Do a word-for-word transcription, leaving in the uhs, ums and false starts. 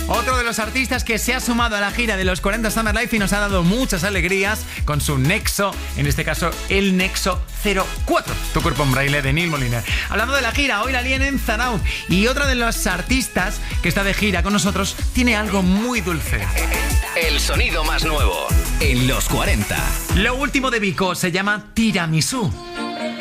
Otro de los artistas que se ha sumado a la gira de los cuarenta Summer Life y nos ha dado muchas alegrías con su Nexo, en este caso el Nexo cero cuatro, Tu cuerpo en braille, de Neil Moliner. Hablando de la gira, hoy la líen en Zarauz y otra de los artistas que está de gira con nosotros tiene algo muy dulce. El sonido más nuevo en los cuarenta. Lo último de Vico se llama Tiramisú.